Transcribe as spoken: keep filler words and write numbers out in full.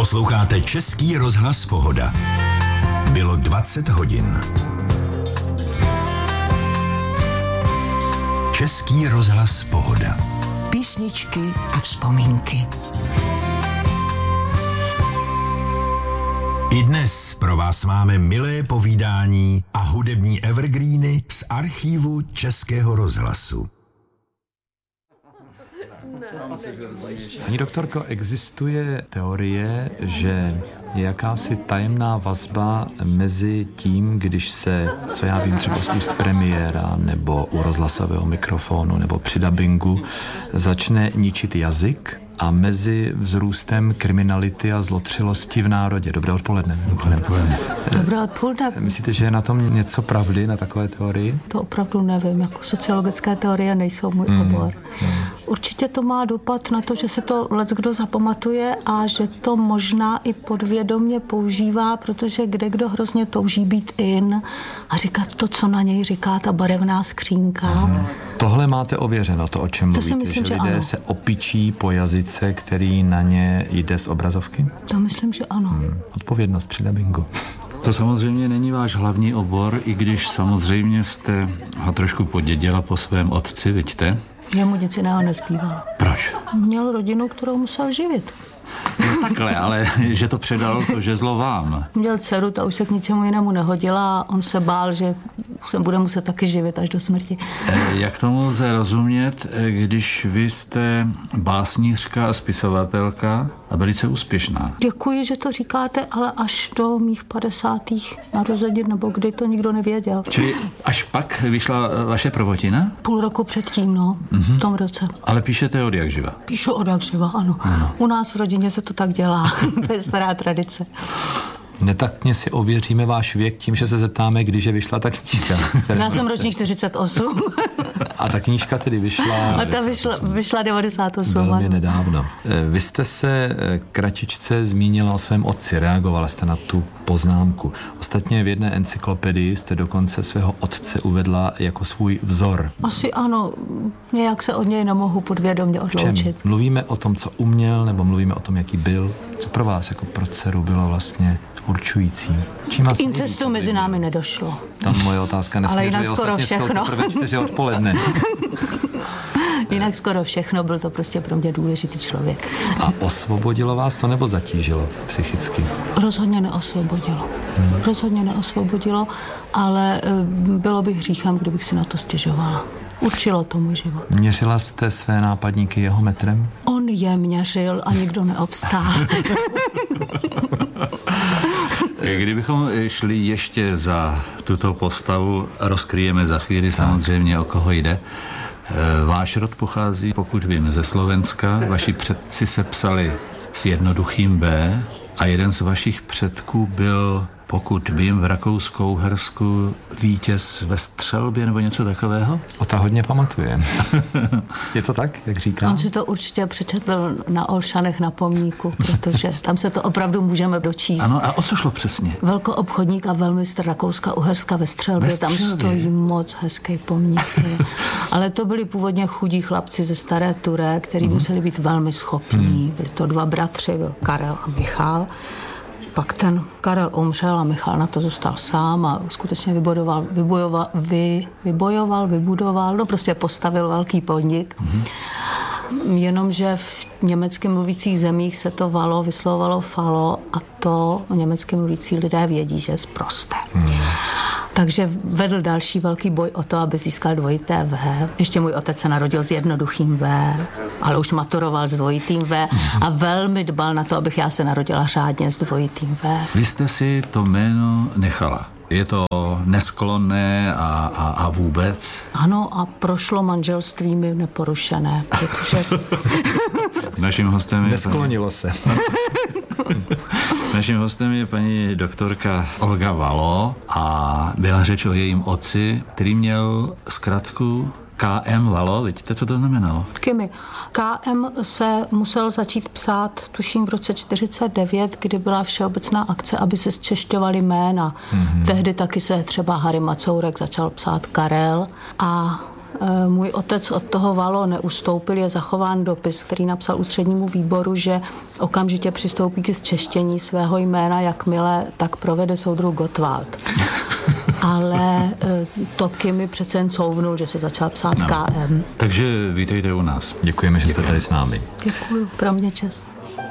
Posloucháte Český rozhlas Pohoda. Bylo dvacet hodin. Český rozhlas Pohoda. Písničky a vzpomínky. I dnes pro vás máme milé povídání a hudební evergreeny z archívu Českého rozhlasu. Paní doktorko, existuje teorie, že je jakási tajemná vazba mezi tím, když se, co já vím, třeba z úst premiéra nebo u rozhlasového mikrofonu nebo při dabingu začne ničit jazyk a mezi vzrůstem kriminality a zlotřilosti v národě. Dobré odpoledne. Dobré odpoledne. Myslíte, že je na tom něco pravdy, na takové teorii? To opravdu nevím, jako sociologické teorie nejsou můj mm. obor. Mm. Určitě to má dopad na to, že se to leckdo zapamatuje a že to možná i podvědomě používá, protože kdekdo hrozně touží být in a říkat to, co na něj říká ta barevná skřínka. Mm. Tohle máte ověřeno, to, o čem to mluvíte, myslím, že že lidé ano. se opičí po jazyce, který na ně jde z obrazovky? To myslím, že ano. Hmm. Odpovědnost při dabingu. To samozřejmě není váš hlavní obor, i když samozřejmě jste ho trošku podědila po svém otci, vidíte? Jemu nic jiného nezbývá. Proč? Měl rodinu, kterou musel živit. Takhle, ale že to předal to žezlo vám. Měl dceru, ta už se k ničemu jinému nehodila a on se bál, že se bude muset taky živit až do smrti. Jak tomu lze rozumět, když vy jste básnířka a spisovatelka a velice úspěšná? Děkuji, že to říkáte, ale až do mých padesátých narozenin, nebo kdy to nikdo nevěděl. Čili až pak vyšla vaše prvotina? Půl roku předtím, no, mm-hmm. v tom roce. Ale píšete od jak živa? Píšu od jak živa, ano. ano. U nás v rodině se to tak dělá. To je stará tradice. Netaktně si ověříme váš věk tím, že se zeptáme, když je vyšla ta knížka. Já jsem ročník čtyřicet osm. A ta knížka tedy vyšla... A ta vyšla, vyšla devadesát osm. Velmi ano. nedávno. Vy jste se kratičce zmínila o svém otci, reagovala jste na tu poznámku. Ostatně v jedné encyklopedii jste dokonce svého otce uvedla jako svůj vzor. Asi ano, nějak se od něj nemohu podvědomě odloučit. Mluvíme o tom, co uměl, nebo mluvíme o tom, jaký byl? Co pro vás jako pro dceru bylo vlastně určující? K incestu mezi námi nedošlo. Tam moje otázka nesměřuje. Ale jinak skoro všechno. Teprve čtyři odpoledne. Jinak skoro všechno, byl to prostě pro mě důležitý člověk. A osvobodilo vás to nebo zatížilo psychicky? Rozhodně neosvobodilo. Hmm. Rozhodně neosvobodilo, ale bylo by hříchem, kdybych si na to stěžovala. Určilo to můj život. Měřila jste své nápadníky jeho metrem? On je měřil a nikdo neobstál. Kdybychom šli ještě za tuto postavu, rozkryjeme za chvíli samozřejmě, o koho jde. Váš rod pochází, pokud vím, ze Slovenska. Vaši předci se psali s jednoduchým B a jeden z vašich předků byl, pokud vím, v Rakousku-Uhersku vítěz ve střelbě nebo něco takového? O ta hodně pamatuje. Je to tak, jak říká? On si to určitě přečetl na Olšanech na pomníku, protože tam se to opravdu můžeme dočíst. Ano, a o co šlo přesně? Velkoobchodník a velmistr Rakouska-Uherska ve střelbě. Ve střelbě. Tam stojí moc hezký pomník. Ale to byli původně chudí chlapci ze Staré Turé, kteří mm. museli být velmi schopní. Mm. Byli to dva bratři, byl Karel a Michal. Pak ten Karel umřel a Michal na to zůstal sám a skutečně vybojoval, vybojoval, vy, vybojoval vybudoval, no prostě postavil velký podnik. Mm-hmm. Jenomže v německy mluvících zemích se to valo vyslovovalo falo a to německy mluvící lidé vědí, že je sprosté. Mm. Takže vedl další velký boj o to, aby získal dvojité V. Ještě můj otec se narodil s jednoduchým V, ale už maturoval s dvojitým V a velmi dbal na to, abych já se narodila řádně s dvojitým V. Vy jste si to jméno nechala. Je to nesklonné a, a, a vůbec? Ano, a prošlo manželství neporušené, protože... Naším hostem je... Nesklonilo paní... se. Naším hostem je paní doktorka Olga Valo a byla řeč o jejím otci, který měl zkratku K M Valo. Víte, co to znamenalo? Kimi. K M se musel začít psát, tuším v roce čtyřicet devět, kdy byla všeobecná akce, aby se zčešťovaly jména. Mm-hmm. Tehdy taky se třeba Harry Macourek začal psát Karel a Můj otec od toho Valo neustoupil, je zachován dopis, který napsal ústřednímu výboru, že okamžitě přistoupí k zčeštění svého jména, jakmile tak provede soudruh Gottwald. Ale Toky mi přece jen couvnul, že se začal psát no. K M. Takže vítejte u nás. Děkujeme, že jste tady s námi. Děkuju, pro mě čest.